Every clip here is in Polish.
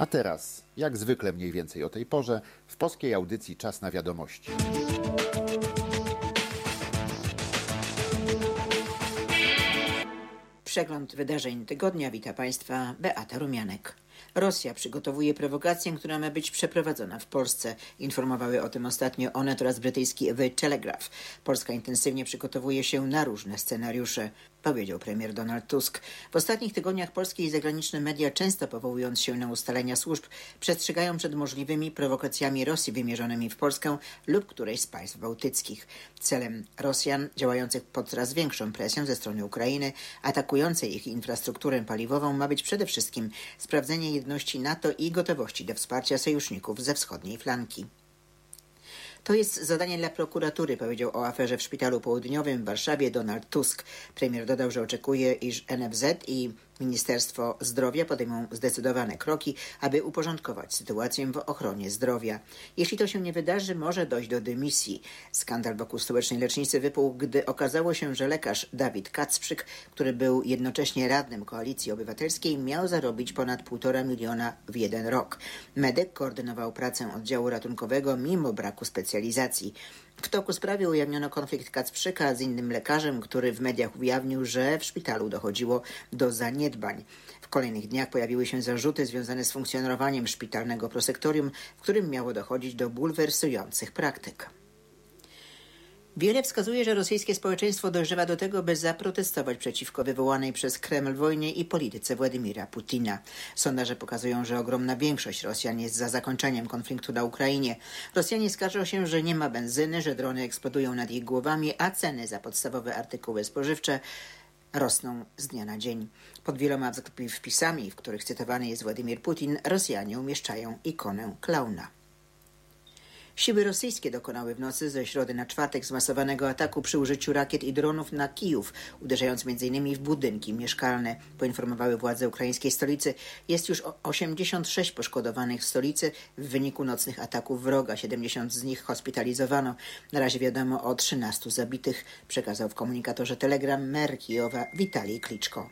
A teraz, jak zwykle mniej więcej o tej porze, w polskiej audycji Czas na wiadomości. Przegląd wydarzeń tygodnia. Wita Państwa Beata Rumianek. Rosja przygotowuje prowokację, która ma być przeprowadzona w Polsce. Informowały o tym ostatnio Onet oraz brytyjski The Telegraph. Polska intensywnie przygotowuje się na różne scenariusze, powiedział premier Donald Tusk. W ostatnich tygodniach polskie i zagraniczne media, często powołując się na ustalenia służb, przestrzegają przed możliwymi prowokacjami Rosji wymierzonymi w Polskę lub którejś z państw bałtyckich. Celem Rosjan, działających pod coraz większą presją ze strony Ukrainy, atakującej ich infrastrukturę paliwową, ma być przede wszystkim sprawdzenie jedności NATO i gotowości do wsparcia sojuszników ze wschodniej flanki. To jest zadanie dla prokuratury, powiedział o aferze w Szpitalu Południowym w Warszawie Donald Tusk. Premier dodał, że oczekuje, iż NFZ i Ministerstwo Zdrowia podejmą zdecydowane kroki, aby uporządkować sytuację w ochronie zdrowia. Jeśli to się nie wydarzy, może dojść do dymisji. Skandal wokół stołecznej lecznicy wypukł, gdy okazało się, że lekarz Dawid Kacprzyk, który był jednocześnie radnym Koalicji Obywatelskiej, miał zarobić ponad 1,5 miliona w jeden rok. Medyk koordynował pracę oddziału ratunkowego mimo braku specjalizacji. W toku sprawy ujawniono konflikt Kacprzyka z innym lekarzem, który w mediach ujawnił, że w szpitalu dochodziło do zaniedbań. W kolejnych dniach pojawiły się zarzuty związane z funkcjonowaniem szpitalnego prosektorium, w którym miało dochodzić do bulwersujących praktyk. Wiele wskazuje, że rosyjskie społeczeństwo dojrzewa do tego, by zaprotestować przeciwko wywołanej przez Kreml wojnie i polityce Władimira Putina. Sondaże pokazują, że ogromna większość Rosjan jest za zakończeniem konfliktu na Ukrainie. Rosjanie skarżą się, że nie ma benzyny, że drony eksplodują nad ich głowami, a ceny za podstawowe artykuły spożywcze rosną z dnia na dzień. Pod wieloma wpisami, w których cytowany jest Władimir Putin, Rosjanie umieszczają ikonę klauna. Siły rosyjskie dokonały w nocy ze środy na czwartek zmasowanego ataku przy użyciu rakiet i dronów na Kijów, uderzając m.in. w budynki mieszkalne. Poinformowały władze ukraińskiej stolicy. Jest już 86 poszkodowanych w stolicy w wyniku nocnych ataków wroga. 70 z nich hospitalizowano. Na razie wiadomo o 13 zabitych, przekazał w komunikatorze Telegram mer Kijowa Witalij Kliczko.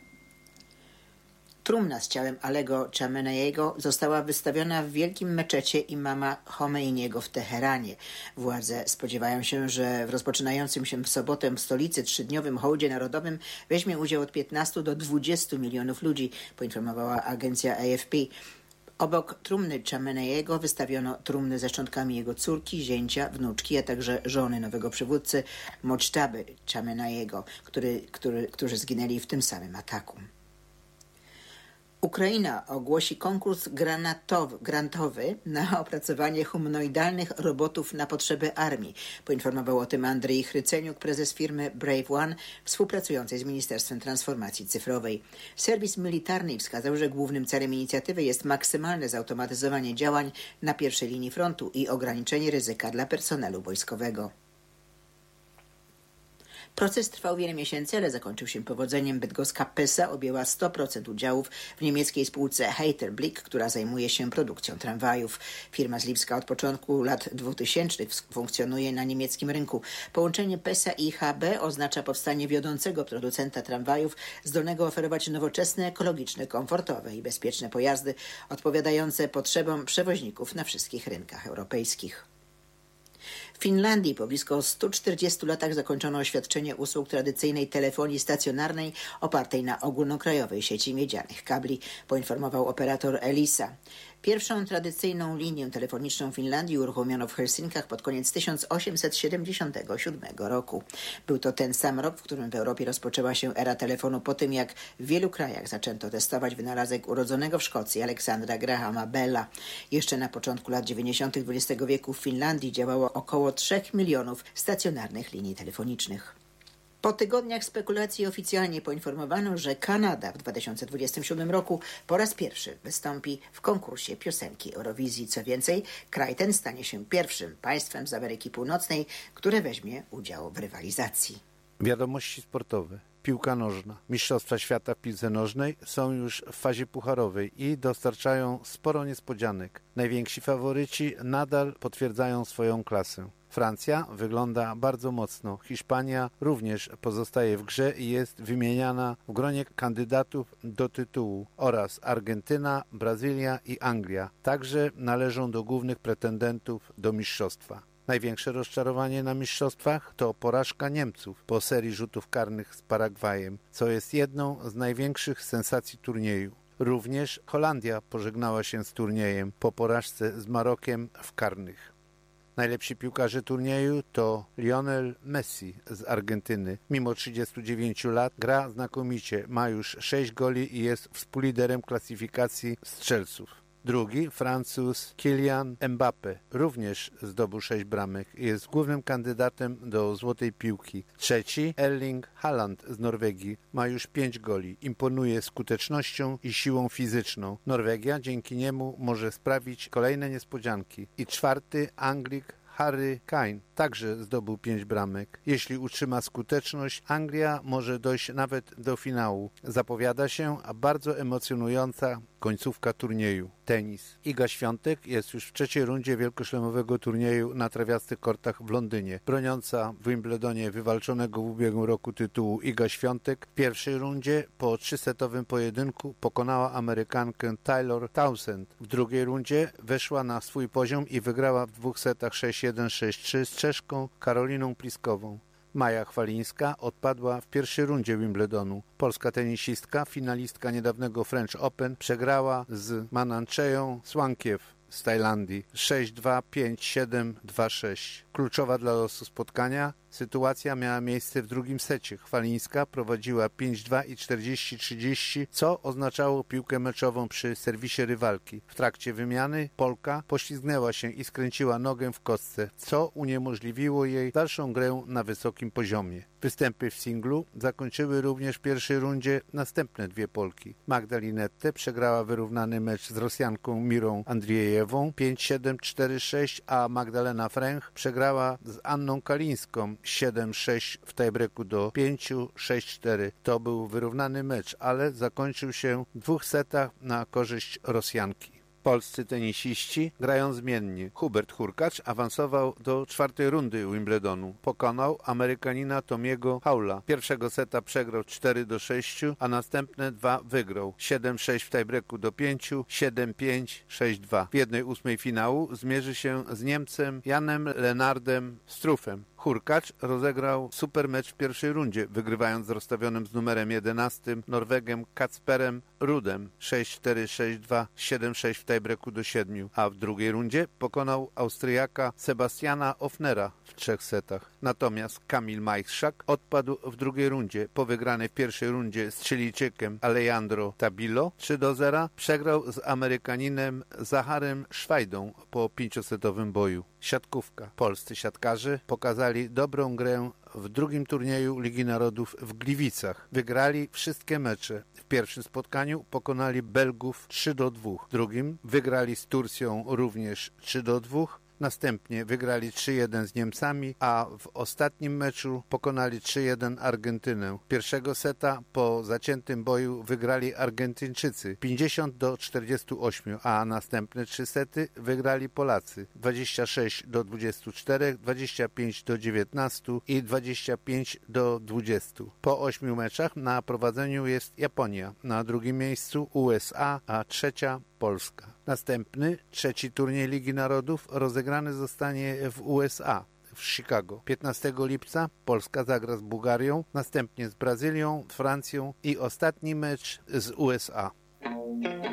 Trumna z ciałem Alego Chameneiego została wystawiona w wielkim meczecie imama Chomeiniego w Teheranie. Władze spodziewają się, że w rozpoczynającym się w sobotę w stolicy 3-dniowym hołdzie narodowym weźmie udział od 15 do 20 milionów ludzi, poinformowała agencja AFP. Obok trumny Chameneiego wystawiono trumny ze szczątkami jego córki, zięcia, wnuczki, a także żony nowego przywódcy Moctaby Chameneiego, którzy zginęli w tym samym ataku. Ukraina ogłosi konkurs grantowy na opracowanie humanoidalnych robotów na potrzeby armii. Poinformował o tym Andrzej Chryceniuk, prezes firmy Brave One, współpracującej z Ministerstwem Transformacji Cyfrowej. Serwis militarny wskazał, że głównym celem inicjatywy jest maksymalne zautomatyzowanie działań na pierwszej linii frontu i ograniczenie ryzyka dla personelu wojskowego. Proces trwał wiele miesięcy, ale zakończył się powodzeniem. Bydgoska Pesa objęła 100% udziałów w niemieckiej spółce Heiterblick, która zajmuje się produkcją tramwajów. Firma z Lipska od początku lat 2000 funkcjonuje na niemieckim rynku. Połączenie Pesa i HB oznacza powstanie wiodącego producenta tramwajów, zdolnego oferować nowoczesne, ekologiczne, komfortowe i bezpieczne pojazdy odpowiadające potrzebom przewoźników na wszystkich rynkach europejskich. W Finlandii po blisko 140 latach zakończono świadczenie usług tradycyjnej telefonii stacjonarnej opartej na ogólnokrajowej sieci miedzianych kabli, poinformował operator Elisa. Pierwszą tradycyjną linię telefoniczną w Finlandii uruchomiono w Helsinkach pod koniec 1877 roku. Był to ten sam rok, w którym w Europie rozpoczęła się era telefonu po tym, jak w wielu krajach zaczęto testować wynalazek urodzonego w Szkocji Aleksandra Grahama Bella. Jeszcze na początku lat 90. XX wieku w Finlandii działało około 3 milionów stacjonarnych linii telefonicznych. Po tygodniach spekulacji oficjalnie poinformowano, że Kanada w 2027 roku po raz pierwszy wystąpi w konkursie piosenki Eurowizji. Co więcej, kraj ten stanie się pierwszym państwem z Ameryki Północnej, które weźmie udział w rywalizacji. Wiadomości sportowe. Piłka nożna. Mistrzostwa świata w piłce nożnej są już w fazie pucharowej i dostarczają sporo niespodzianek. Najwięksi faworyci nadal potwierdzają swoją klasę. Francja wygląda bardzo mocno. Hiszpania również pozostaje w grze i jest wymieniana w gronie kandydatów do tytułu oraz Argentyna, Brazylia i Anglia. Także należą do głównych pretendentów do mistrzostwa. Największe rozczarowanie na mistrzostwach to porażka Niemców po serii rzutów karnych z Paragwajem, co jest jedną z największych sensacji turnieju. Również Holandia pożegnała się z turniejem po porażce z Marokiem w karnych. Najlepsi piłkarze turnieju to Lionel Messi z Argentyny. Mimo 39 lat gra znakomicie, ma już 6 goli i jest współliderem klasyfikacji strzelców. Drugi, Francuz Kylian Mbappé, również zdobył 6 bramek i jest głównym kandydatem do złotej piłki. Trzeci, Erling Haaland z Norwegii, ma już 5 goli. Imponuje skutecznością i siłą fizyczną. Norwegia dzięki niemu może sprawić kolejne niespodzianki. I czwarty, Anglik Harry Kane, także zdobył 5 bramek. Jeśli utrzyma skuteczność, Anglia może dojść nawet do finału. Zapowiada się bardzo emocjonująca końcówka turnieju. Tenis. Iga Świątek jest już w trzeciej rundzie wielkoszlemowego turnieju na trawiastych kortach w Londynie. Broniąca w Wimbledonie wywalczonego w ubiegłym roku tytułu Iga Świątek w pierwszej rundzie po 3-setowym pojedynku pokonała Amerykankę Taylor Townsend. W drugiej rundzie weszła na swój poziom i wygrała w 2 setach 6-1, 6-3 z Czeszką Karoliną Pliskową. Maja Chwalińska odpadła w pierwszej rundzie Wimbledonu. Polska tenisistka, finalistka niedawnego French Open, przegrała z Manancheją Swankiew z Tajlandii 6-2, 5-7, 2-6. Kluczowa dla losu spotkania sytuacja miała miejsce w drugim secie. Chwalińska prowadziła 5-2 i 40-30, co oznaczało piłkę meczową przy serwisie rywalki. W trakcie wymiany Polka poślizgnęła się i skręciła nogę w kostce, co uniemożliwiło jej dalszą grę na wysokim poziomie. Występy w singlu zakończyły również w pierwszej rundzie następne 2 Polki. Magda Linette przegrała wyrównany mecz z Rosjanką Mirą Andriejewą 5-7, 4-6, a Magdalena Fręch przegrała z Anną Kalińską 7-6 w tiebreaku do 5, 6-4. To był wyrównany mecz, ale zakończył się w 2 setach na korzyść Rosjanki. Polscy tenisiści grają zmiennie. Hubert Hurkacz awansował do 4. rundy Wimbledonu. Pokonał Amerykanina Tomiego Howla. Pierwszego seta przegrał 4-6, a następne 2 wygrał. 7-6 w tiebreaku do 5, 7-5, 6-2. W 1/8 finału zmierzy się z Niemcem Janem Lennardem Struffem. Hurkacz rozegrał super mecz w pierwszej rundzie, wygrywając z rozstawionym z numerem 11 Norwegiem Kacperem Rudem 6-4, 6-2, 7-6 w tiebreaku do 7, a w drugiej rundzie pokonał Austriaka Sebastiana Ofnera w 3 setach. Natomiast Kamil Majchrzak odpadł w drugiej rundzie. Po wygranej w pierwszej rundzie z Chilijczykiem Alejandro Tabilo 3-0 przegrał z Amerykaninem Zacharem Szwajdą po 5-setowym boju. Siatkówka. Polscy siatkarze pokazali dobrą grę w drugim turnieju Ligi Narodów w Gliwicach. Wygrali wszystkie mecze. W pierwszym spotkaniu pokonali Belgów 3-2. W drugim wygrali z Turcją również 3-2. Następnie wygrali 3-1 z Niemcami, a w ostatnim meczu pokonali 3-1 Argentynę. Pierwszego seta po zaciętym boju wygrali Argentyńczycy 50-48, a następne 3 sety wygrali Polacy 26-24, 25-19 i 25-20. Po 8 meczach na prowadzeniu jest Japonia, na drugim miejscu USA, a trzecia Polska. Następny, 3. turniej Ligi Narodów rozegrany zostanie w USA, w Chicago. 15 lipca Polska zagra z Bułgarią, następnie z Brazylią, Francją i ostatni mecz z USA.